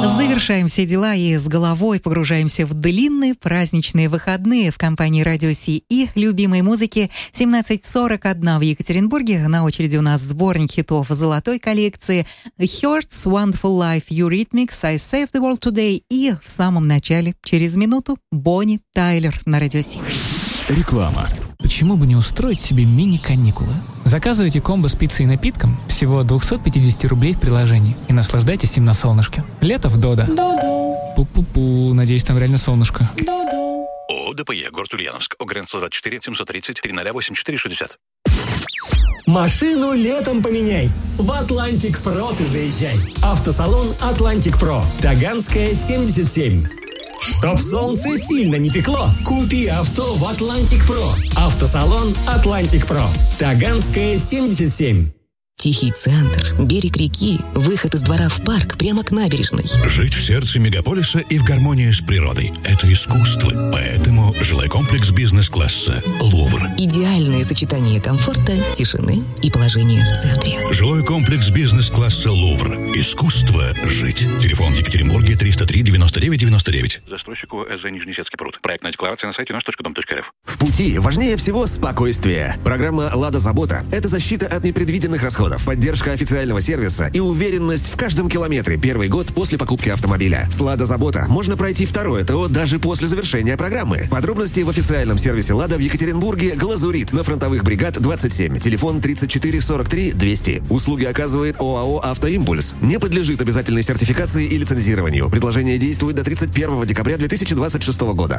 Завершаем все дела и с головой погружаемся в длинные праздничные выходные в компании Радио Си и любимой музыки. 17:41 в Екатеринбурге. На очереди у нас сборник хитов золотой коллекции Hearts, Wonderful Life, Eurythmics, I Saved the World Today. И в самом начале, через минуту, Бонни Тайлер на Радио Си. Реклама. Почему бы не устроить себе мини-каникулы? Заказывайте комбо с пиццей и напитком всего от 250 рублей в приложении и наслаждайтесь им на солнышке. Лето в Додо. Пу-пу-пу, надеюсь, там реально солнышко. ООО ДПЕ, город Ульяновск, ОГРН 124 730 308 60. Машину летом поменяй. В Атлантик Про ты заезжай. Автосалон Атлантик Про. Таганская, 77. Чтоб солнце сильно не пекло, купи авто в Атлантик Про. Автосалон Атлантик Про. Таганская, 77. Тихий центр, берег реки, выход из двора в парк прямо к набережной. Жить в сердце мегаполиса и в гармонии с природой – это искусство. Поэтому жилой комплекс бизнес-класса «Лувр». Идеальное сочетание комфорта, тишины и положения в центре. Жилой комплекс бизнес-класса «Лувр». Искусство жить. Телефон в Екатеринбурге 303 99 99. Застройщику СЗ Нижнесецкий пруд. Проектная декларация на сайте наш.дом.рф. В пути важнее всего спокойствие. Программа «Лада Забота» – это защита от непредвиденных расходов, поддержка официального сервиса и уверенность в каждом километре первый год после покупки автомобиля. С «Лада Забота» можно пройти второе ТО даже после завершения программы. Подробности в официальном сервисе «Лада» в Екатеринбурге «Глазурит» на Фронтовых бригад 27. Телефон 34 43 200. Услуги оказывает ОАО «Автоимпульс». Не подлежит обязательной сертификации и лицензированию. Предложение действует до 31 декабря 2026 года.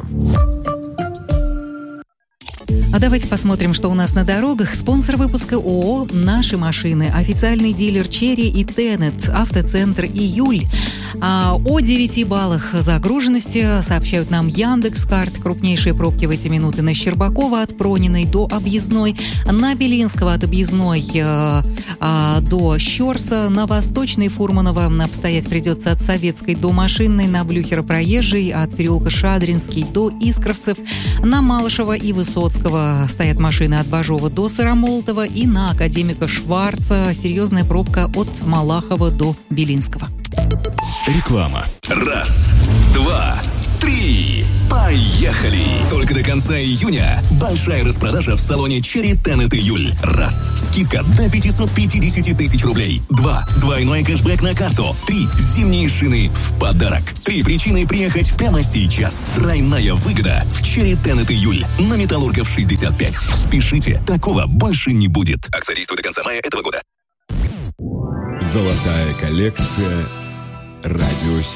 А давайте посмотрим, что у нас на дорогах. Спонсор выпуска ООО «Наши машины». Официальный дилер «Черри» и «Тенет». Автоцентр «Июль». О 9 баллах загруженности сообщают нам Яндекс.Карт. Крупнейшие пробки в эти минуты на Щербакова от Прониной до Объездной, на Белинского от Объездной до Щерса, на Восточной Фурманова обстоять придется от Советской до Машинной, на Блюхера Проезжей от переулка Шадринский до Искровцев, на Малышева и Высоцкого стоят машины от Бажова до Сыромолтова, и на Академика Шварца серьезная пробка от Малахова до Белинского. Реклама. Раз, два, три. Поехали! Только до конца июня большая распродажа в салоне Cherry Tenet Июль. Раз. Скидка до 550 тысяч рублей. Два. Двойной кэшбэк на карту. Три. Зимние шины в подарок. Три причины приехать прямо сейчас. Тройная выгода в Cherry Tenet Июль. На Металлургов 65. Спешите, такого больше не будет. Акция действует до конца мая этого года. Золотая коллекция «Радио Си».